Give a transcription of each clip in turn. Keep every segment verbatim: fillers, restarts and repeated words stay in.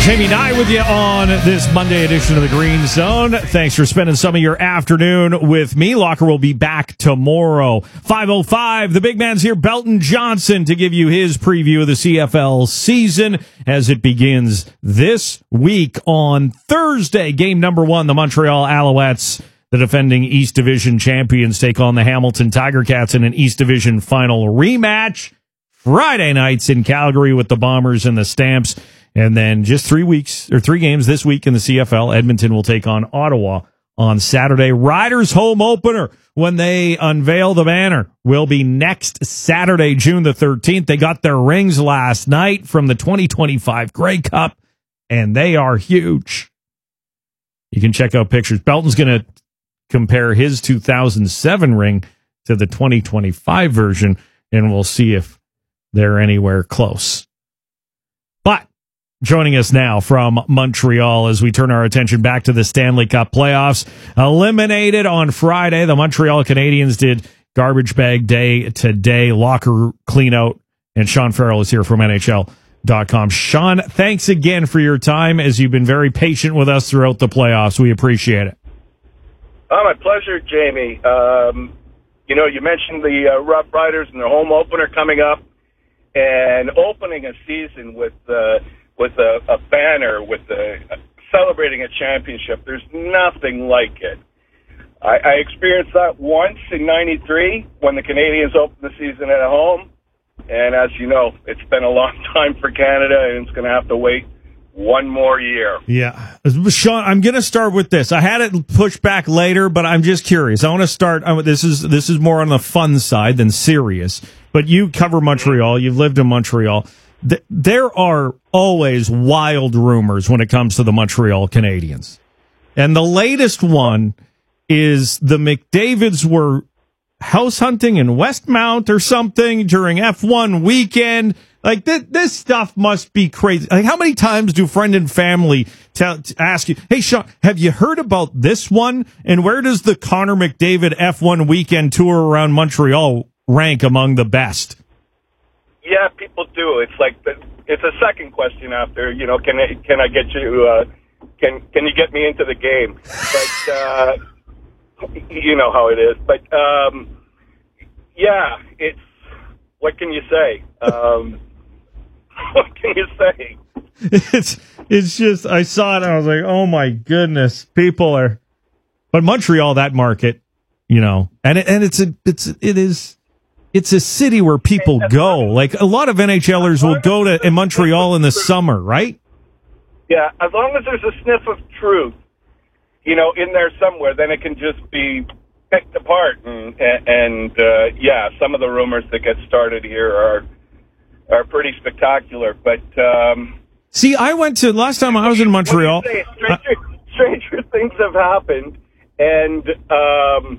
Jamie Nye with you on this Monday edition of the Green Zone. Thanks for spending some of your afternoon with me. Locker will be back tomorrow. five oh five, the big man's here, Belton Johnson, to give you his preview of the C F L season as it begins this week on Thursday. Game number one, the Montreal Alouettes, the defending East Division champions, take on the Hamilton Tiger Cats in an East Division final rematch. Friday nights in Calgary with the Bombers and the Stamps. And then just three weeks or three games this week in the C F L. Edmonton will take on Ottawa on Saturday. Riders home opener when they unveil the banner will be next Saturday, June the thirteenth. They got their rings last night from the twenty twenty-five Grey Cup, and they are huge. You can check out pictures. Belton's going to compare his two thousand seven ring to the twenty twenty-five version, and we'll see if they're anywhere close. But joining us now from Montreal as we turn our attention back to the Stanley Cup playoffs. Eliminated on Friday, the Montreal Canadiens did garbage bag day today, locker cleanout, and Sean Farrell is here from N H L dot com. Sean, thanks again for your time as you've been very patient with us throughout the playoffs. We appreciate it. Oh, my pleasure, Jamie. Um, you know, you mentioned the uh, Rough Riders and their home opener coming up, and opening a season with uh, with a, a banner, with a, uh, celebrating a championship. There's nothing like it. I, I experienced that once in ninety-three when the Canadiens opened the season at home. And as you know, it's been a long time for Canada, and it's going to have to wait one more year. Yeah. Sean, I'm going to start with this. I had it pushed back later, but I'm just curious. I want to start. Uh, this is this is more on the fun side than serious. But you cover Montreal. You've lived in Montreal. Th- there are always wild rumors when it comes to the Montreal Canadiens. And the latest one is the McDavids were house hunting in Westmount or something during F one weekend. Like, th- this stuff must be crazy. Like, how many times do friend and family tell, ask you, hey, Sean, have you heard about this one? And where does the Connor McDavid F one weekend tour around Montreal rank among the best? Yeah, people do. It's like the, it's a second question after, you know, can I, can I get you, uh, can can you get me into the game? But, uh, you know how it is. But, um, yeah, it's, what can you say? Um, what can you say? It's, it's just, I saw it and I was like, oh my goodness, people are, but Montreal, that market, you know, and it, and it's a, it's, it is, it's a city where people go. Like, a lot of NHLers will go to in Montreal in the summer, right? Yeah, as long as there's a sniff of truth, you know, in there somewhere, then it can just be picked apart. And, and uh, yeah, some of the rumors that get started here are are pretty spectacular. But um, see, I went to last time I was in Montreal. Stranger, uh, stranger things have happened, and um,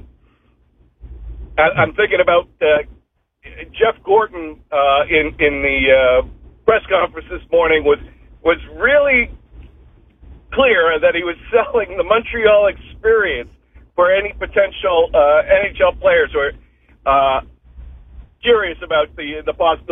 I, I'm thinking about uh, Jeff Gordon uh, in in the uh, press conference this morning was was really clear that he was selling the Montreal experience for any potential uh, N H L players who are uh, curious about the the possibility